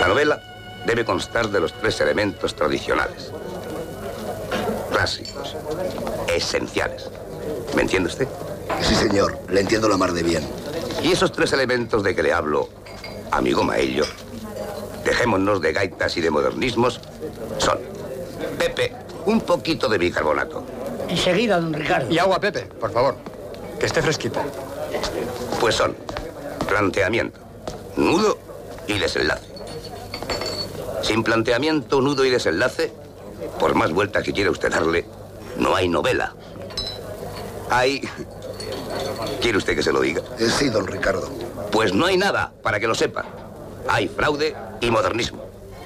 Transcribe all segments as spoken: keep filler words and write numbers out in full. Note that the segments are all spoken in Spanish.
La novela debe constar de los tres elementos tradicionales, clásicos, esenciales. ¿Me entiende usted? Sí, señor. Le entiendo la mar de bien. Y esos tres elementos de que le hablo, amigo Maello, dejémonos de gaitas y de modernismos, son: Pepe, un poquito de bicarbonato. Enseguida, don Ricardo. Y agua, Pepe, por favor, que esté fresquita. Pues son planteamiento, nudo y desenlace. Sin planteamiento, nudo y desenlace, por más vuelta que quiera usted darle, no hay novela. Hay... ¿Quiere usted que se lo diga? Eh, sí, don Ricardo. Pues no hay nada, para que lo sepa. Hay fraude y modernismo.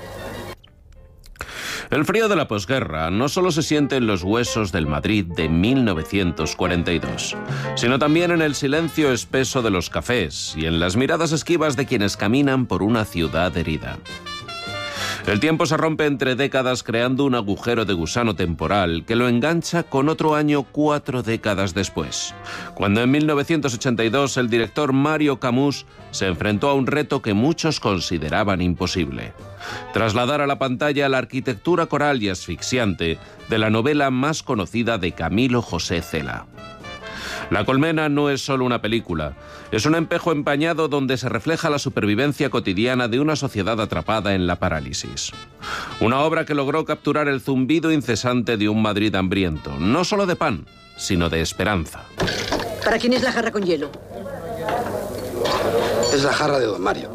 El frío de la posguerra no solo se siente en los huesos del Madrid de mil novecientos cuarenta y dos, sino también en el silencio espeso de los cafés y en las miradas esquivas de quienes caminan por una ciudad herida. El tiempo se rompe entre décadas creando un agujero de gusano temporal que lo engancha con otro año cuatro décadas después, cuando en mil novecientos ochenta y dos el director Mario Camus se enfrentó a un reto que muchos consideraban imposible: trasladar a la pantalla la arquitectura coral y asfixiante de la novela más conocida de Camilo José Cela. La colmena no es solo una película, es un espejo empañado donde se refleja la supervivencia cotidiana de una sociedad atrapada en la parálisis. Una obra que logró capturar el zumbido incesante de un Madrid hambriento, no solo de pan, sino de esperanza. ¿Para quién es la jarra con hielo? Es la jarra de don Mario.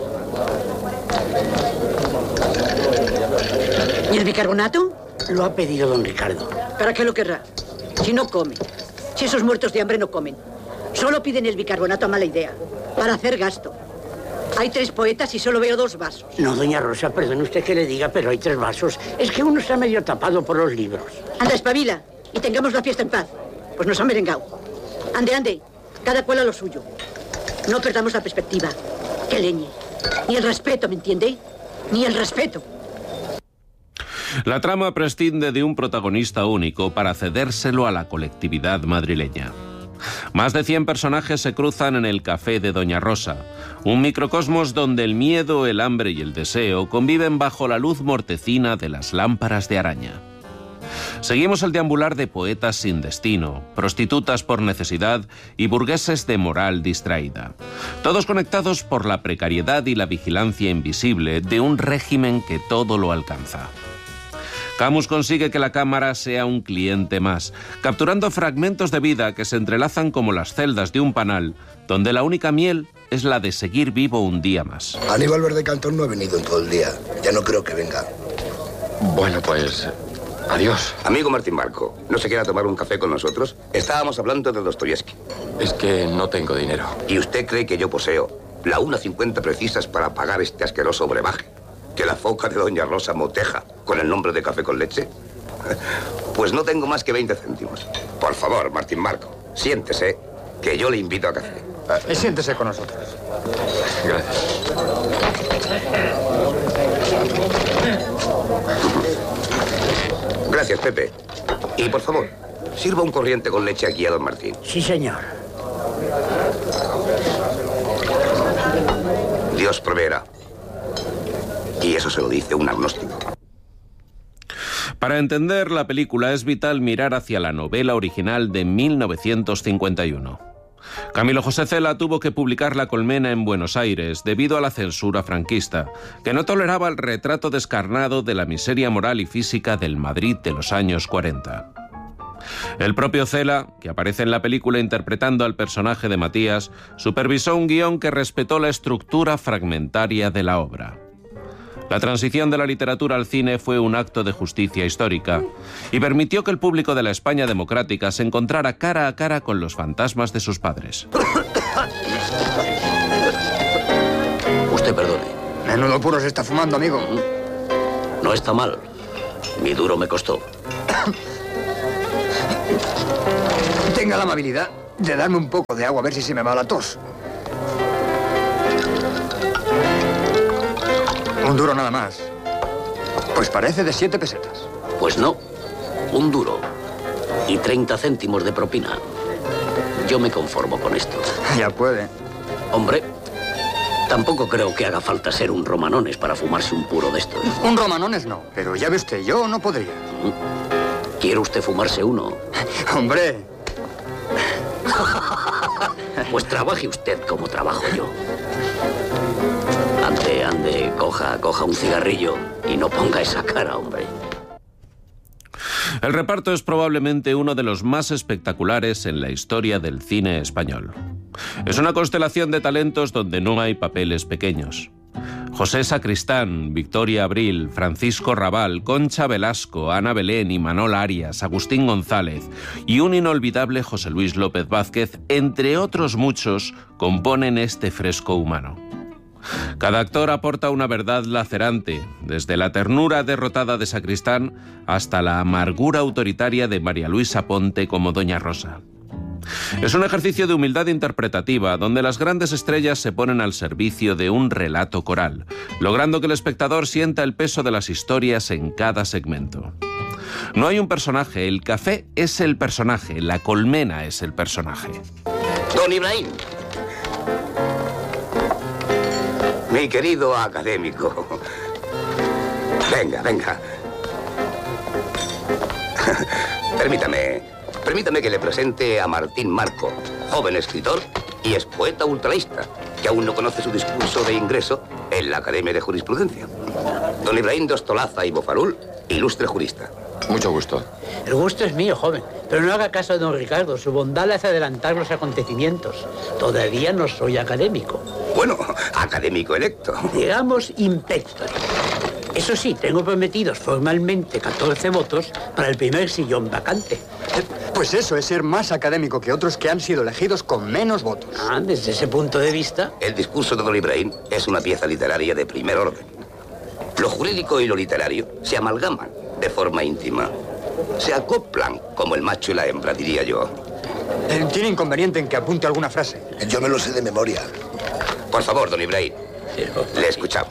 ¿Y el bicarbonato? Lo ha pedido don Ricardo. ¿Para qué lo querrá? Si no come. Si esos muertos de hambre no comen. Solo piden el bicarbonato a mala idea. Para hacer gasto. Hay tres poetas y solo veo dos vasos. No, doña Rosa, perdone usted que le diga, pero hay tres vasos. Es que uno está medio tapado por los libros. Anda, espabila y tengamos la fiesta en paz. Pues nos han merengado. Ande, ande. Cada cual a lo suyo. No perdamos la perspectiva. Que leñe. Ni el respeto, ¿me entiende? Ni el respeto. La trama prescinde de un protagonista único para cedérselo a la colectividad madrileña. Más de cien personajes se cruzan en el café de Doña Rosa, un microcosmos donde el miedo, el hambre y el deseo conviven bajo la luz mortecina de las lámparas de araña. Seguimos el deambular de poetas sin destino, prostitutas por necesidad y burgueses de moral distraída, todos conectados por la precariedad y la vigilancia invisible de un régimen que todo lo alcanza. Camus consigue que la cámara sea un cliente más, capturando fragmentos de vida que se entrelazan como las celdas de un panal, donde la única miel es la de seguir vivo un día más. Aníbal Verde Cantón no ha venido en todo el día. Ya no creo que venga. Bueno, pues... adiós. Amigo Martín Marco, ¿no se quiera tomar un café con nosotros? Estábamos hablando de Dostoyevsky. Es que no tengo dinero. ¿Y usted cree que yo poseo la una cincuenta precisas para pagar este asqueroso brebaje que la foca de Doña Rosa moteja con el nombre de café con leche? Pues no tengo más que veinte céntimos. Por favor, Martín Marco, siéntese, que yo le invito a café. Eh, siéntese con nosotros. Gracias. Gracias, Pepe. Y por favor, sirva un corriente con leche aquí a don Martín. Sí, señor. Dios proveerá. Y eso se lo dice un agnóstico. Para entender la película es vital mirar hacia la novela original de mil novecientos cincuenta y uno. Camilo José Cela tuvo que publicar La colmena en Buenos Aires debido a la censura franquista, que no toleraba el retrato descarnado de la miseria moral y física del Madrid de los años cuarenta. El propio Cela, que aparece en la película interpretando al personaje de Matías, supervisó un guión que respetó la estructura fragmentaria de la obra. La transición de la literatura al cine fue un acto de justicia histórica y permitió que el público de la España democrática se encontrara cara a cara con los fantasmas de sus padres. Usted perdone. Menudo puro se está fumando, amigo. No está mal. Mi duro me costó. Tenga la amabilidad de darme un poco de agua a ver si se me va la tos. Un duro nada más. Pues parece de siete pesetas. Pues no. Un duro. Y treinta céntimos de propina. Yo me conformo con esto. Ya puede. Hombre, Tampoco creo que haga falta ser un romanones para fumarse un puro de estos. Un romanones no, pero ya ve usted, yo no podría. ¿Quiere usted fumarse uno? Hombre. Pues trabaje usted como trabajo yo. Ande, ande, coja, coja un cigarrillo y no ponga esa cara, hombre. El reparto es probablemente uno de los más espectaculares en la historia del cine español. Es una constelación de talentos donde no hay papeles pequeños. José Sacristán, Victoria Abril, Francisco Rabal, Concha Velasco, Ana Belén, Imanol Arias, Agustín González y un inolvidable José Luis López Vázquez, entre otros muchos, componen este fresco humano. Cada actor aporta una verdad lacerante, desde la ternura derrotada de Sacristán hasta la amargura autoritaria de María Luisa Ponte como Doña Rosa. Es un ejercicio de humildad interpretativa donde las grandes estrellas se ponen al servicio de un relato coral, logrando que el espectador sienta el peso de las historias en cada segmento. No hay un personaje, el café es el personaje, la colmena es el personaje. Don Ibrahim. Mi querido académico. Venga, venga. Permítame, permítame que le presente a Martín Marco, joven escritor y es poeta ultralaísta, que aún no conoce su discurso de ingreso en la Academia de Jurisprudencia. Don Ibrahim de Ostolaza y Bofarul, ilustre jurista. Mucho gusto. El gusto es mío, joven. Pero no haga caso de don Ricardo. Su bondad le hace adelantar los acontecimientos. Todavía no soy académico. Bueno, académico electo. Digamos impector. Eso sí, tengo prometidos formalmente catorce votos para el primer sillón vacante. Pues eso es ser más académico que otros que han sido elegidos con menos votos. Ah, desde ese punto de vista... El discurso de don Ibrahim es una pieza literaria de primer orden. Lo jurídico y lo literario se amalgaman de forma íntima. Se acoplan como el macho y la hembra, diría yo. Eh, ¿Tiene inconveniente en que apunte alguna frase? Yo me lo sé de memoria. Por favor, don Ibrahim, le escuchamos.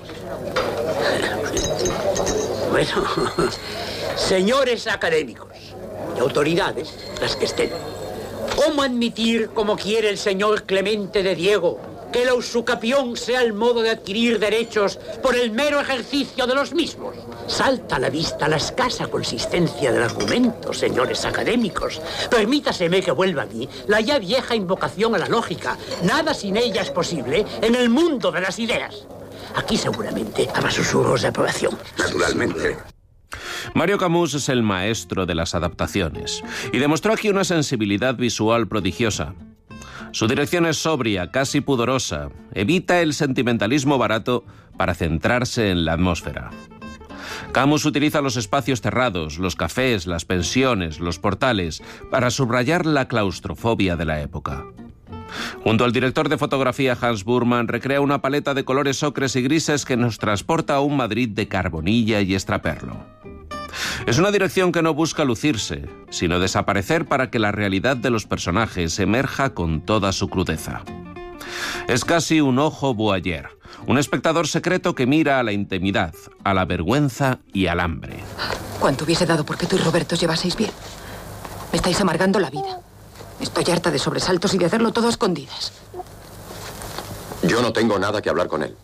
Bueno, señores académicos y autoridades, las que estén, ¿cómo admitir, como quiere el señor Clemente de Diego, que la usucapión sea el modo de adquirir derechos por el mero ejercicio de los mismos? Salta a la vista la escasa consistencia del argumento, señores académicos. Permítaseme que vuelva a mí la ya vieja invocación a la lógica. Nada sin ella es posible en el mundo de las ideas. Aquí seguramente habrá susurros de aprobación. Naturalmente. Mario Camus es el maestro de las adaptaciones y demostró aquí una sensibilidad visual prodigiosa. Su dirección es sobria, casi pudorosa, evita el sentimentalismo barato para centrarse en la atmósfera. Camus utiliza los espacios cerrados, los cafés, las pensiones, los portales, para subrayar la claustrofobia de la época. Junto al director de fotografía Hans Burman, recrea una paleta de colores ocres y grises que nos transporta a un Madrid de carbonilla y extraperlo. Es una dirección que no busca lucirse, sino desaparecer para que la realidad de los personajes emerja con toda su crudeza. Es casi un ojo voyeur, un espectador secreto que mira a la intimidad, a la vergüenza y al hambre. ¿Cuánto hubiese dado porque tú y Roberto os llevaseis bien? Me estáis amargando la vida. Estoy harta de sobresaltos y de hacerlo todo a escondidas. Yo no tengo nada que hablar con él.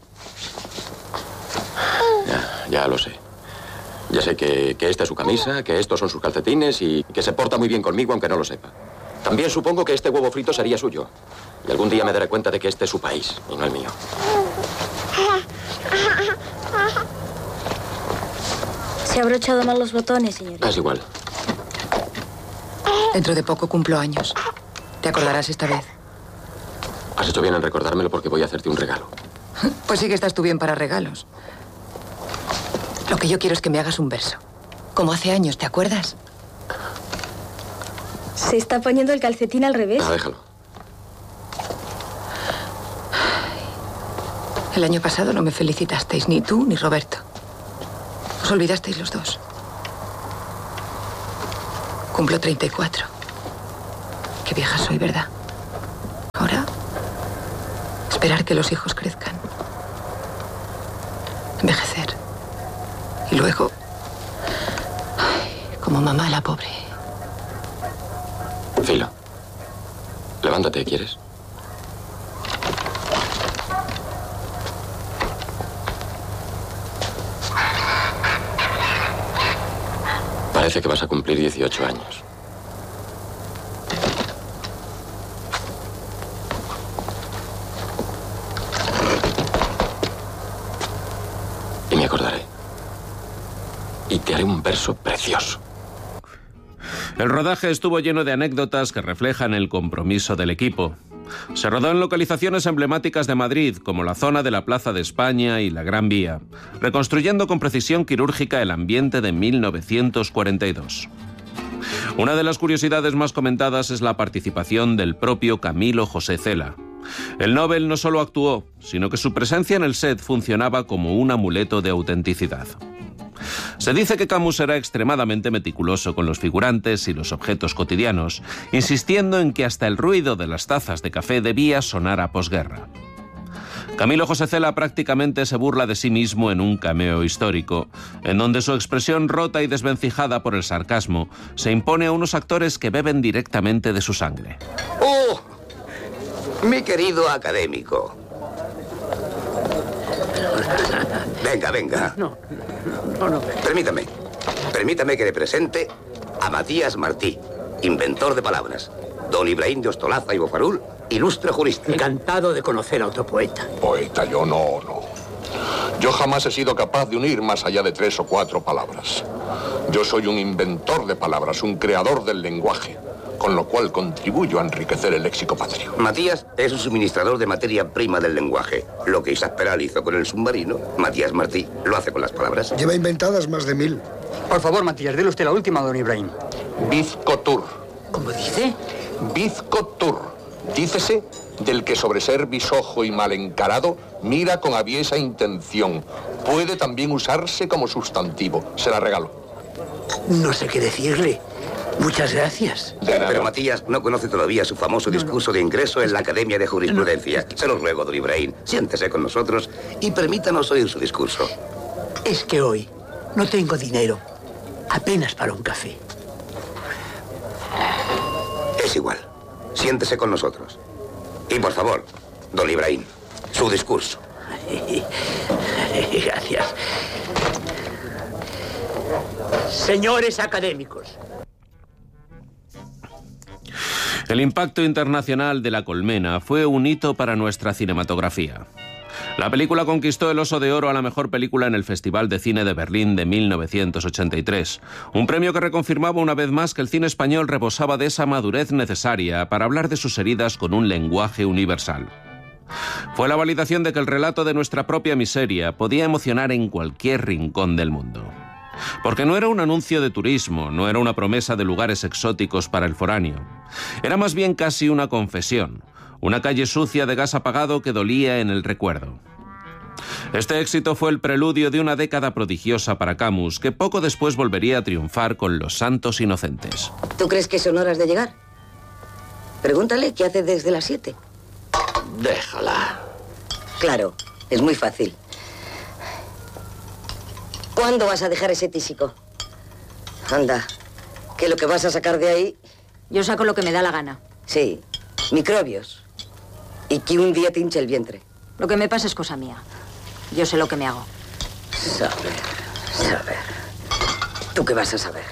Ya, ya lo sé. Ya sé que, que esta es su camisa, que estos son sus calcetines y que se porta muy bien conmigo aunque no lo sepa. También supongo que este huevo frito sería suyo. Y algún día me daré cuenta de que este es su país y no el mío. Se ha abrochado mal los botones, señorita. Es igual. Dentro de poco cumplo años. ¿Te acordarás esta vez? Has hecho bien en recordármelo porque voy a hacerte un regalo. Pues sí que estás tú bien para regalos. Lo que yo quiero es que me hagas un verso. Como hace años, ¿te acuerdas? Se está poniendo el calcetín al revés. Ah, déjalo. El año pasado no me felicitasteis, ni tú ni Roberto. Os olvidasteis los dos. Cumplo treinta y cuatro. Qué vieja soy, ¿verdad? Ahora, esperar que los hijos crezcan. Envejecer. Y luego, ay, como mamá, la pobre. Filo, levántate, ¿quieres? Parece que vas a cumplir dieciocho años. Y me acordaré. Y te haré un verso precioso. El rodaje estuvo lleno de anécdotas que reflejan el compromiso del equipo. Se rodó en localizaciones emblemáticas de Madrid, como la zona de la Plaza de España y la Gran Vía, reconstruyendo con precisión quirúrgica el ambiente de mil novecientos cuarenta y dos. Una de las curiosidades más comentadas es la participación del propio Camilo José Cela. El Nobel no solo actuó, sino que su presencia en el set funcionaba como un amuleto de autenticidad. Se dice que Camus era extremadamente meticuloso con los figurantes y los objetos cotidianos, insistiendo en que hasta el ruido de las tazas de café debía sonar a posguerra. Camilo José Cela prácticamente se burla de sí mismo en un cameo histórico, en donde su expresión rota y desvencijada por el sarcasmo se impone a unos actores que beben directamente de su sangre. ¡Oh! Mi querido académico. Venga, venga. No, no, no. Permítame. Permítame que le presente a Matías Martí, inventor de palabras. Don Ibrahim de Ostolaza y Bofarul, ilustre jurista. Encantado de conocer a otro poeta. Poeta, yo no, no. Yo jamás he sido capaz de unir más allá de tres o cuatro palabras. Yo soy un inventor de palabras, un creador del lenguaje, con lo cual contribuyo a enriquecer el léxico patrio. Matías es un suministrador de materia prima del lenguaje. Lo que Isaac Peral hizo con el submarino, Matías Martí lo hace con las palabras. Lleva inventadas más de mil. Por favor, Matías, dile usted la última, don Ibrahim. Bizcotur. ¿Cómo dice? Bizcotur. Dícese del que sobre ser bisojo y mal encarado mira con aviesa intención. Puede también usarse como sustantivo. Se la regalo. No sé qué decirle. Muchas gracias. Pero Matías no conoce todavía su famoso discurso de ingreso en la Academia de Jurisprudencia. Se lo ruego, don Ibrahim, siéntese con nosotros y permítanos oír su discurso. Es que hoy no tengo dinero, apenas para un café. Es igual. Siéntese con nosotros. Y por favor, don Ibrahim, su discurso. Gracias. Señores académicos. El impacto internacional de La Colmena fue un hito para nuestra cinematografía. La película conquistó el Oso de Oro a la mejor película en el Festival de Cine de Berlín de mil novecientos ochenta y tres, un premio que reconfirmaba una vez más que el cine español rebosaba de esa madurez necesaria para hablar de sus heridas con un lenguaje universal. Fue la validación de que el relato de nuestra propia miseria podía emocionar en cualquier rincón del mundo. Porque no era un anuncio de turismo, no era una promesa de lugares exóticos para el foráneo. Era más bien casi una confesión, una calle sucia de gas apagado que dolía en el recuerdo. Este éxito fue el preludio de una década prodigiosa para Camus, que poco después volvería a triunfar con Los Santos Inocentes. ¿Tú crees que son horas de llegar? Pregúntale qué hace desde las siete. Déjala. Claro, es muy fácil. ¿Cuándo vas a dejar ese tísico? Anda, que lo que vas a sacar de ahí... Yo saco lo que me da la gana. Sí, microbios. Y que un día te hinche el vientre. Lo que me pasa es cosa mía. Yo sé lo que me hago. Saber, saber. ¿Tú qué vas a saber?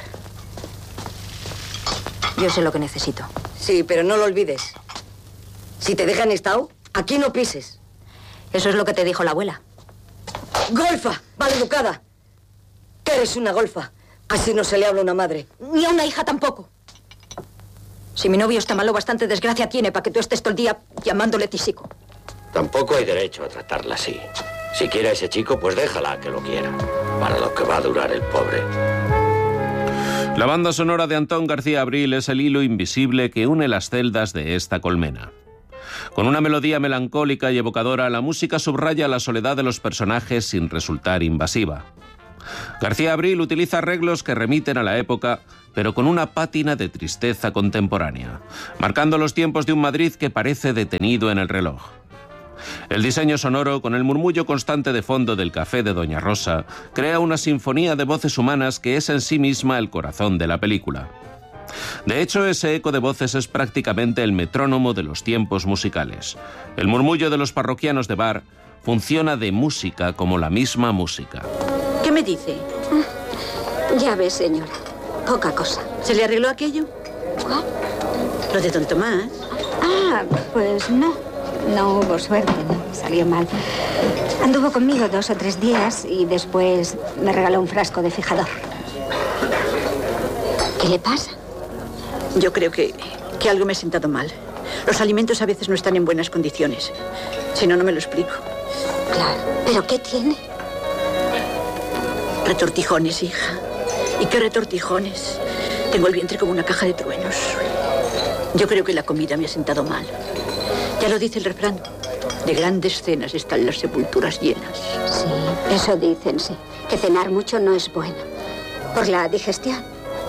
Yo sé lo que necesito. Sí, pero no lo olvides. Si te dejan estado, aquí no pises. Eso es lo que te dijo la abuela. ¡Golfa! ¡Maleducada! Que eres una golfa. Así no se le habla a una madre. Ni a una hija tampoco. Si mi novio está malo, bastante desgracia tiene para que tú estés todo el día llamándole tísico. Tampoco hay derecho a tratarla así. Si quiere a ese chico, pues déjala que lo quiera. Para lo que va a durar el pobre. La banda sonora de Antón García Abril es el hilo invisible que une las celdas de esta colmena. Con una melodía melancólica y evocadora, la música subraya la soledad de los personajes sin resultar invasiva. García Abril utiliza arreglos que remiten a la época, pero con una pátina de tristeza contemporánea, marcando los tiempos de un Madrid que parece detenido en el reloj. El diseño sonoro, con el murmullo constante de fondo del café de Doña Rosa, crea una sinfonía de voces humanas que es en sí misma el corazón de la película. De hecho, ese eco de voces es prácticamente el metrónomo de los tiempos musicales. El murmullo de los parroquianos de bar funciona de música como la misma música. ¿Qué me dice? Ya ves, señora. poca cosa. ¿Se le arregló aquello? ¿Cuál? Lo de don Tomás. Ah, pues no. No hubo suerte, no. Salió mal. Anduvo conmigo dos o tres días y después me regaló un frasco de fijador. ¿Qué le pasa? Yo creo que, que algo me ha sentado mal. Los alimentos a veces no están en buenas condiciones. Si no, no me lo explico. Claro. ¿Pero qué tiene? Retortijones, hija. ¿Y qué retortijones? Tengo el vientre como una caja de truenos. Yo creo que la comida me ha sentado mal. Ya lo dice el refrán. De grandes cenas están las sepulturas llenas. Sí, eso dicen, sí. Que cenar mucho no es bueno. Por la digestión.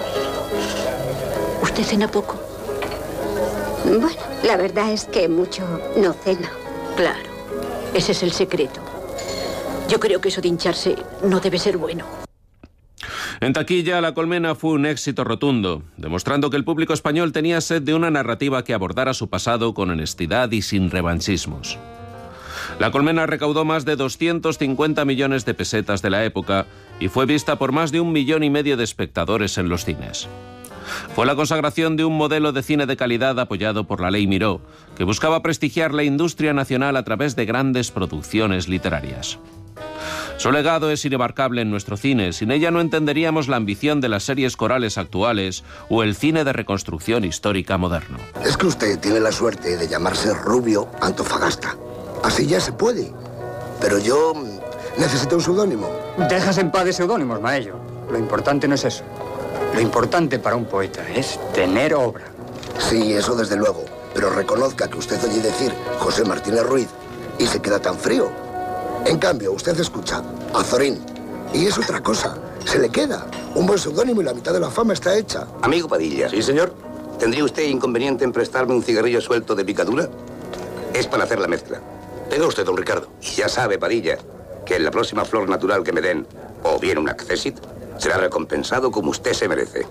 ¿Usted cena poco? Bueno, la verdad es que mucho no ceno. Claro, ese es el secreto. Yo creo que eso de hincharse no debe ser bueno. En taquilla, La Colmena fue un éxito rotundo, demostrando que el público español tenía sed de una narrativa que abordara su pasado con honestidad y sin revanchismos. La Colmena recaudó más de doscientos cincuenta millones de pesetas de la época y fue vista por más de un millón y medio de espectadores en los cines. Fue la consagración de un modelo de cine de calidad apoyado por la Ley Miró, que buscaba prestigiar la industria nacional a través de grandes producciones literarias. Su legado es inabarcable en nuestro cine. Sin ella no entenderíamos la ambición de las series corales actuales o el cine de reconstrucción histórica moderno. Es que usted tiene la suerte de llamarse Rubio Antofagasta. Así ya se puede. Pero yo necesito un seudónimo. Dejas en paz de seudónimos, Maello. Lo importante no es eso. Lo importante para un poeta es tener obra. Sí, eso desde luego. Pero reconozca que usted oye decir José Martínez Ruiz y se queda tan frío. En cambio, usted escucha Azorín y es otra cosa. Se le queda un buen seudónimo y la mitad de la fama está hecha. Amigo Padilla. Sí, señor. ¿Tendría usted inconveniente en prestarme un cigarrillo suelto de picadura? Es para hacer la mezcla. Tenga usted, don Ricardo. Y ya sabe, Padilla, que en la próxima flor natural que me den, o bien un accesit, será recompensado como usted se merece.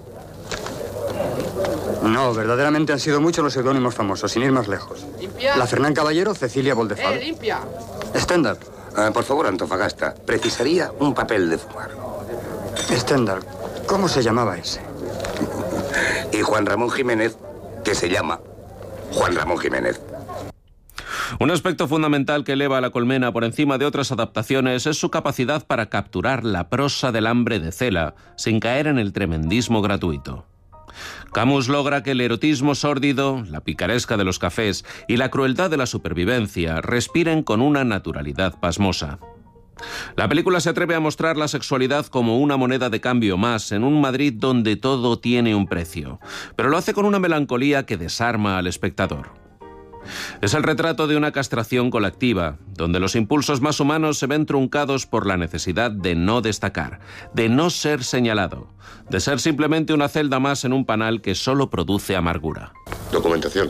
No, verdaderamente han sido muchos los seudónimos famosos, sin ir más lejos. ¿Limpia? La Fernán Caballero, Cecilia Boldefal. ¡Eh, limpia! Stendhal. Ah, por favor, Antofagasta, precisaría un papel de fumar. Stendhal. ¿Cómo se llamaba ese? Y Juan Ramón Jiménez, que se llama Juan Ramón Jiménez. Un aspecto fundamental que eleva a La Colmena por encima de otras adaptaciones es su capacidad para capturar la prosa del hambre de Cela sin caer en el tremendismo gratuito. Camus logra que el erotismo sórdido, la picaresca de los cafés y la crueldad de la supervivencia respiren con una naturalidad pasmosa. La película se atreve a mostrar la sexualidad como una moneda de cambio más en un Madrid donde todo tiene un precio, pero lo hace con una melancolía que desarma al espectador. Es el retrato de una castración colectiva, donde los impulsos más humanos se ven truncados por la necesidad de no destacar, de no ser señalado, de ser simplemente una celda más en un panal que solo produce amargura. Documentación.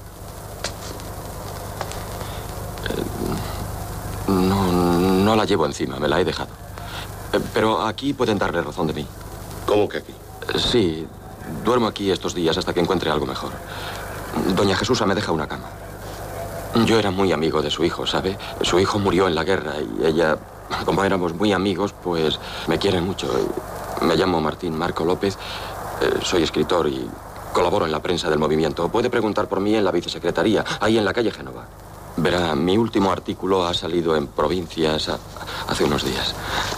Eh, no, no la llevo encima, me la he dejado. Eh, pero aquí pueden darle razón de mí. ¿Cómo que aquí? Eh, sí, duermo aquí estos días hasta que encuentre algo mejor. Doña Jesusa me deja una cama. Yo era muy amigo de su hijo, ¿sabe? Su hijo murió en la guerra y ella, como éramos muy amigos, pues me quiere mucho. Me llamo Martín Marco López, eh, soy escritor y colaboro en la prensa del movimiento. Puede preguntar por mí en la vicesecretaría, ahí en la calle Génova. Verá, mi último artículo ha salido en Provincias a, hace unos días.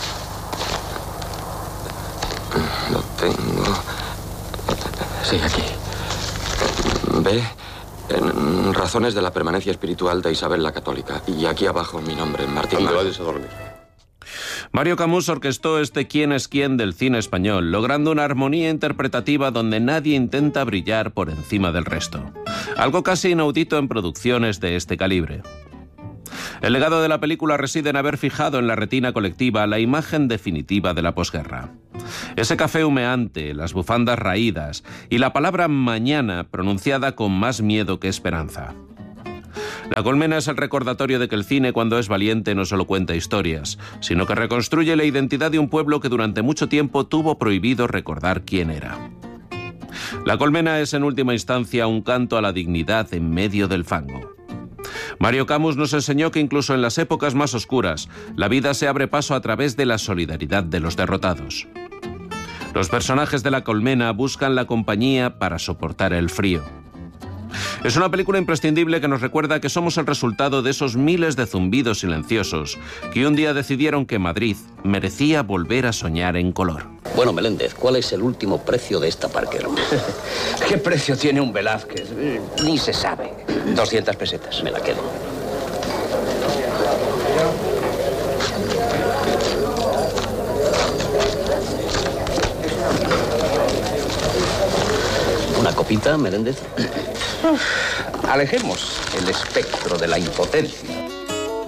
Lo tengo... Sí, aquí. ¿Ve? En Razones de la permanencia espiritual de Isabel la Católica. Y aquí abajo mi nombre, Martín. ¿Dónde vayas a dormir? Mario Camus orquestó este quién es quién del cine español, logrando una armonía interpretativa donde nadie intenta brillar por encima del resto. Algo casi inaudito en producciones de este calibre. El legado de la película reside en haber fijado en la retina colectiva la imagen definitiva de la posguerra. Ese café humeante, las bufandas raídas y la palabra mañana pronunciada con más miedo que esperanza. La Colmena es el recordatorio de que el cine, cuando es valiente, no solo cuenta historias, sino que reconstruye la identidad de un pueblo que durante mucho tiempo tuvo prohibido recordar quién era. La Colmena es en última instancia un canto a la dignidad en medio del fango. Mario Camus nos enseñó que incluso en las épocas más oscuras, la vida se abre paso a través de la solidaridad de los derrotados. Los personajes de La Colmena buscan la compañía para soportar el frío. Es una película imprescindible que nos recuerda que somos el resultado de esos miles de zumbidos silenciosos que un día decidieron que Madrid merecía volver a soñar en color. Bueno, Meléndez, ¿cuál es el último precio de esta Parker? ¿Qué precio tiene un Velázquez? Ni se sabe. doscientas pesetas. Me la quedo. ¿Una copita, Meléndez? Alejemos el espectro de la impotencia.